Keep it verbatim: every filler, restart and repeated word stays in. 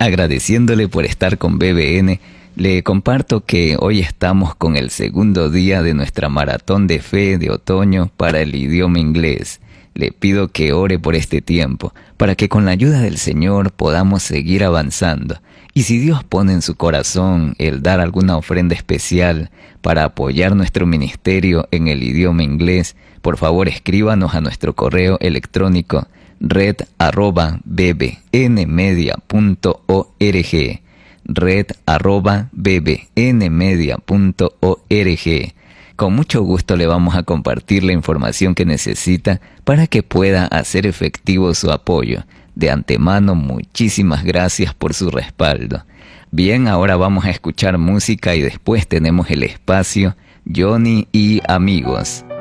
Agradeciéndole por estar con B B N, le comparto que hoy estamos con el segundo día de nuestra maratón de fe de otoño para el idioma inglés. Le pido que ore por este tiempo, para que con la ayuda del Señor podamos seguir avanzando. Y si Dios pone en su corazón el dar alguna ofrenda especial para apoyar nuestro ministerio en el idioma inglés, por favor escríbanos a nuestro correo electrónico red arroba bbnmedia punto org, red arroba bbnmedia punto org. Con mucho gusto le vamos a compartir la información que necesita para que pueda hacer efectivo su apoyo. De antemano, muchísimas gracias por su respaldo. Bien, ahora vamos a escuchar música y después tenemos el espacio Johnny y amigos.